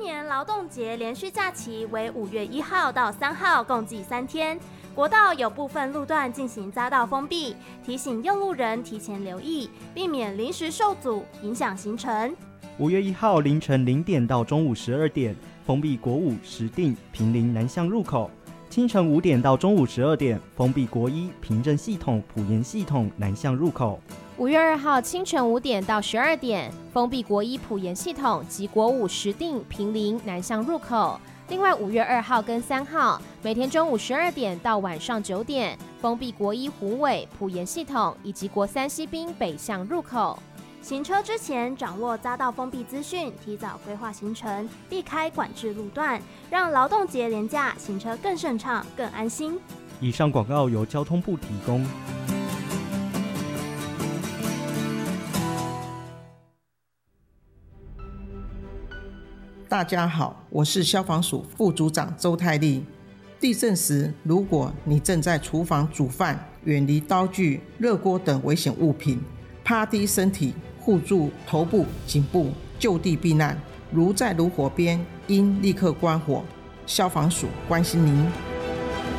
年劳动节连续假期为5月1号到3号，共计3天。国道有部分路段进行匝道封闭，提醒用路人提前留意，避免临时受阻，影响行程。 5月1号凌晨0点到中午12点，封闭国5石碇、坪林南向入口；清晨5点到中午12点，封闭国1平镇系统、埔盐系统南向入口。 5月2号清晨5点到12点，封闭国1埔盐系统及国5石碇、坪林南向入口。另外5月2号跟3号，每天中午12点到晚上9点，封闭国1虎尾、埔盐系统以及国3西滨北向入口。 行车之前掌握匝道封闭资讯，提早规划行程，避开管制路段，让劳动节连假行车更顺畅、更安心。 以上广告由交通部提供。 大家好，我是消防署副组长周泰丽。地震时，如果你正在厨房煮饭，远离刀具、热锅等危险物品，趴低身体，护住头部、颈部，就地避难。如在炉火边，应立刻关火。消防署关心您。